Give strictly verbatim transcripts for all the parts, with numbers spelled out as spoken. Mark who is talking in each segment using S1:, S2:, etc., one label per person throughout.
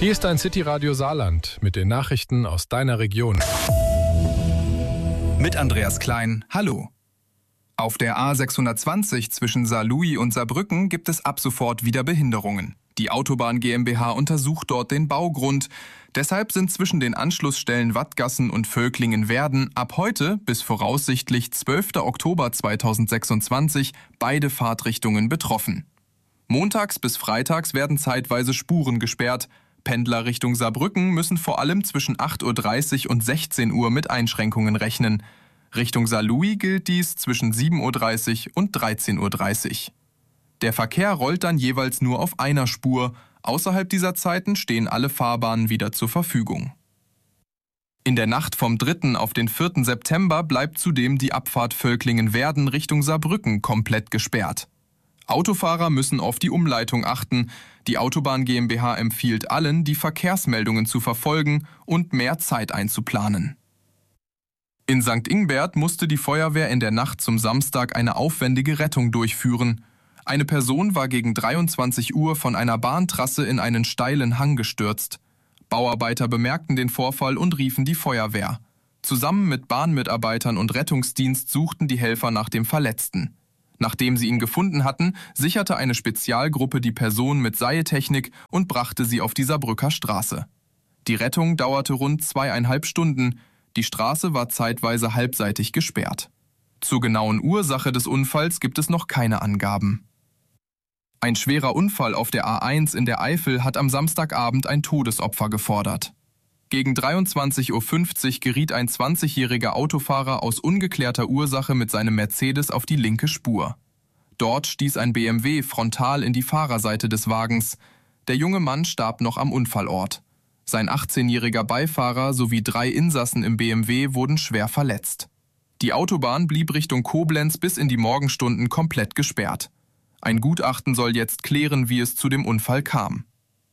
S1: Hier ist ein City-Radio Saarland mit den Nachrichten aus deiner Region.
S2: Mit Andreas Klein, hallo. Auf der A sechshundertzwanzig zwischen Saarlouis und Saarbrücken gibt es ab sofort wieder Behinderungen. Die Autobahn GmbH untersucht dort den Baugrund. Deshalb sind zwischen den Anschlussstellen Wattgassen und Völklingen-Werden ab heute bis voraussichtlich zwölfter Oktober zweitausendsechsundzwanzig beide Fahrtrichtungen betroffen. Montags bis freitags werden zeitweise Spuren gesperrt. Pendler Richtung Saarbrücken müssen vor allem zwischen acht Uhr dreißig und sechzehn Uhr mit Einschränkungen rechnen. Richtung Saarlouis gilt dies zwischen sieben Uhr dreißig und dreizehn Uhr dreißig. Der Verkehr rollt dann jeweils nur auf einer Spur. Außerhalb dieser Zeiten stehen alle Fahrbahnen wieder zur Verfügung. In der Nacht vom dritten auf den vierten September bleibt zudem die Abfahrt Völklingen-Werden Richtung Saarbrücken komplett gesperrt. Autofahrer müssen auf die Umleitung achten. Die Autobahn GmbH empfiehlt allen, die Verkehrsmeldungen zu verfolgen und mehr Zeit einzuplanen. In Sankt Ingbert musste die Feuerwehr in der Nacht zum Samstag eine aufwendige Rettung durchführen. Eine Person war gegen dreiundzwanzig Uhr von einer Bahntrasse in einen steilen Hang gestürzt. Bauarbeiter bemerkten den Vorfall und riefen die Feuerwehr. Zusammen mit Bahnmitarbeitern und Rettungsdienst suchten die Helfer nach dem Verletzten. Nachdem sie ihn gefunden hatten, sicherte eine Spezialgruppe die Person mit Seiltechnik und brachte sie auf die Saarbrücker Straße. Die Rettung dauerte rund zweieinhalb Stunden. Die Straße war zeitweise halbseitig gesperrt. Zur genauen Ursache des Unfalls gibt es noch keine Angaben. Ein schwerer Unfall auf der A eins in der Eifel hat am Samstagabend ein Todesopfer gefordert. Gegen dreiundzwanzig Uhr fünfzig geriet ein zwanzigjähriger Autofahrer aus ungeklärter Ursache mit seinem Mercedes auf die linke Spur. Dort stieß ein B M W frontal in die Fahrerseite des Wagens. Der junge Mann starb noch am Unfallort. Sein achtzehnjähriger Beifahrer sowie drei Insassen im B M W wurden schwer verletzt. Die Autobahn blieb Richtung Koblenz bis in die Morgenstunden komplett gesperrt. Ein Gutachten soll jetzt klären, wie es zu dem Unfall kam.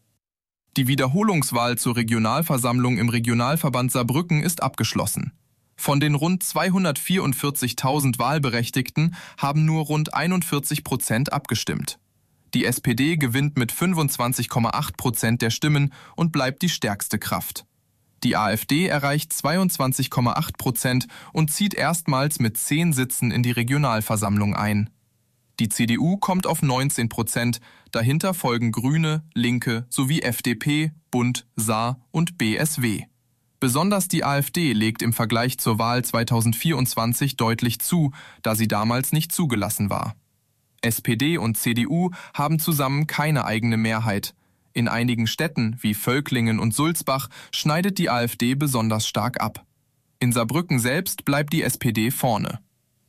S2: Die Wiederholungswahl zur Regionalversammlung im Regionalverband Saarbrücken ist abgeschlossen. Von den rund zweihundertvierundvierzigtausend Wahlberechtigten haben nur rund einundvierzig Prozent abgestimmt. Die S P D gewinnt mit fünfundzwanzig Komma acht Prozent der Stimmen und bleibt die stärkste Kraft. Die AfD erreicht zweiundzwanzig Komma acht Prozent und zieht erstmals mit zehn Sitzen in die Regionalversammlung ein. Die C D U kommt auf neunzehn Prozent, dahinter folgen Grüne, Linke sowie F D P, Bund, Saar und B S W. Besonders die AfD legt im Vergleich zur Wahl zweitausendvierundzwanzig deutlich zu, da sie damals nicht zugelassen war. S P D und C D U haben zusammen keine eigene Mehrheit. In einigen Städten wie Völklingen und Sulzbach schneidet die AfD besonders stark ab. In Saarbrücken selbst bleibt die S P D vorne.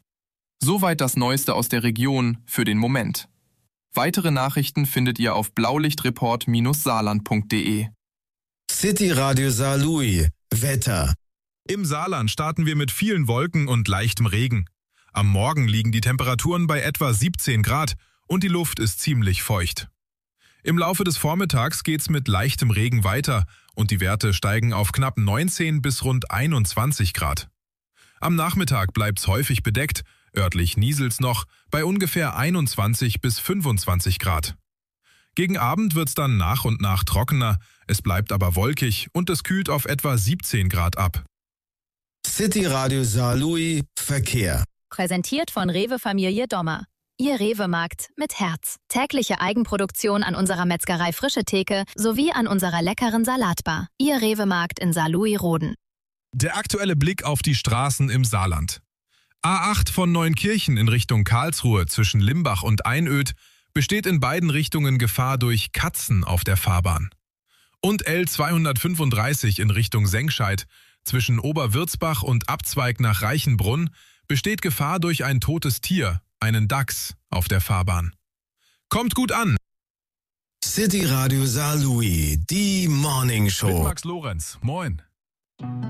S2: Soweit das Neueste aus der Region für den Moment. Weitere Nachrichten findet ihr auf blaulichtreport Bindestrich saarland Punkt de.
S3: City Radio Saarlouis. Wetter.
S4: Im Saarland starten wir mit vielen Wolken und leichtem Regen. Am Morgen liegen die Temperaturen bei etwa siebzehn Grad und die Luft ist ziemlich feucht. Im Laufe des Vormittags geht's mit leichtem Regen weiter und die Werte steigen auf knapp neunzehn bis rund einundzwanzig Grad. Am Nachmittag bleibt's häufig bedeckt, örtlich nieselt's noch, bei ungefähr einundzwanzig bis fünfundzwanzig Grad. Gegen Abend wird's dann nach und nach trockener, es bleibt aber wolkig und es kühlt auf etwa siebzehn Grad ab.
S3: City Radio Saarlouis Verkehr.
S5: Präsentiert von Rewe Familie Dommer. Ihr Rewe-Markt mit Herz. Tägliche Eigenproduktion an unserer Metzgerei Frische Theke sowie an unserer leckeren Salatbar. Ihr Rewe-Markt in Saarlouis-Roden.
S4: Der aktuelle Blick auf die Straßen im Saarland. A acht von Neunkirchen in Richtung Karlsruhe zwischen Limbach und Einöd besteht in beiden Richtungen Gefahr durch Katzen auf der Fahrbahn. Und L zweihundertfünfunddreißig in Richtung Sengscheid zwischen Oberwürzbach und Abzweig nach Reichenbrunn besteht Gefahr durch ein totes Tier, einen Dachs, auf der Fahrbahn. Kommt gut an!
S3: City Radio Saarlouis, die Morning Show.
S4: Mit Max Lorenz, moin.